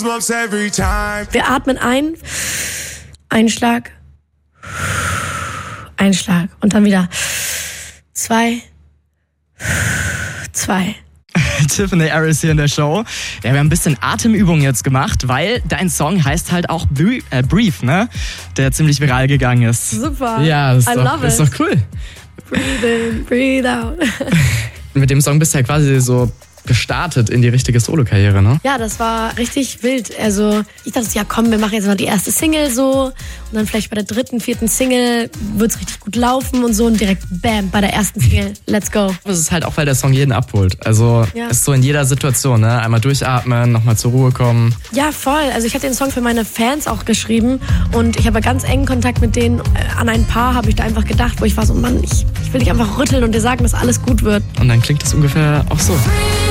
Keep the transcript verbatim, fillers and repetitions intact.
Wir atmen ein, Einschlag, Einschlag und dann wieder zwei, zwei. Tiffany Harris hier in der Show. Ja, wir haben ein bisschen Atemübung jetzt gemacht, weil dein Song heißt halt auch Breathe, äh, Breathe, ne? Der ziemlich viral gegangen ist. Super. Ja, das ist, I doch, love ist it. doch cool. Breathe in, breathe out. Mit dem Song bist du ja quasi so gestartet in die richtige Solo-Karriere, ne? Ja, das war richtig wild. Also ich dachte, ja komm, wir machen jetzt mal die erste Single so und dann vielleicht bei der dritten, vierten Single wird's richtig gut laufen und so und direkt bam, bei der ersten Single, let's go. Das ist halt auch, weil der Song jeden abholt. Also Ja. ist so in jeder Situation, ne? Einmal durchatmen, nochmal zur Ruhe kommen. Ja, voll. Also ich habe den Song für meine Fans auch geschrieben und ich habe ganz engen Kontakt mit denen. An ein paar habe ich da einfach gedacht, wo ich war so, Mann, ich, ich will dich einfach rütteln und dir sagen, dass alles gut wird. Und dann klingt das ungefähr auch so.